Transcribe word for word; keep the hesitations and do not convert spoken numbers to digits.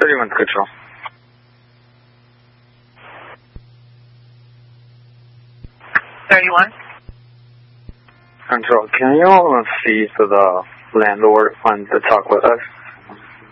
thirty-one Control. thirty-one. Control, can you see if the landlord wants to talk with us?